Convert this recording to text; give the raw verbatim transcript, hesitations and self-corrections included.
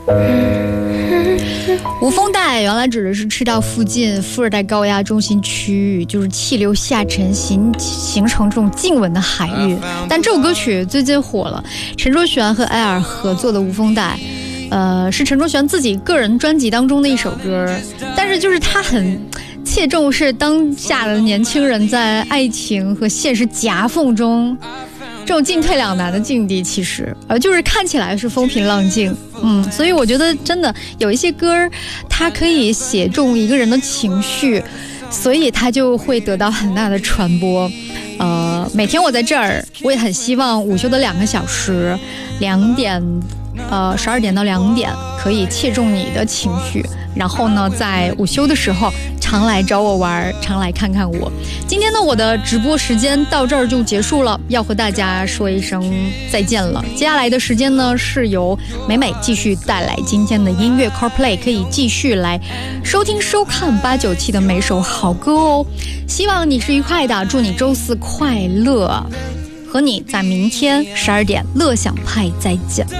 无风带原来指的是赤道附近副热带高压中心区域，就是气流下沉形形成这种静稳的海域。但这首歌曲最近火了，陈卓璇和艾尔合作的《无风带》，呃，是陈卓璇自己个人专辑当中的一首歌，但是就是他很切中是当下的年轻人在爱情和现实夹缝中这种进退两难的境地，其实呃就是看起来是风平浪静，嗯，所以我觉得真的有一些歌它可以写中一个人的情绪，所以它就会得到很大的传播。呃，每天我在这儿，我也很希望午休的两个小时，两点呃十二点到两点可以切中你的情绪，然后呢在午休的时候常来找我玩，常来看看我。今天呢我的直播时间到这儿就结束了，要和大家说一声再见了。接下来的时间呢是由美美继续带来今天的音乐 CarPlay， 可以继续来收听收看八九七的每首好歌哦。希望你是愉快的，祝你周四快乐，和你在明天十二点乐享派再见。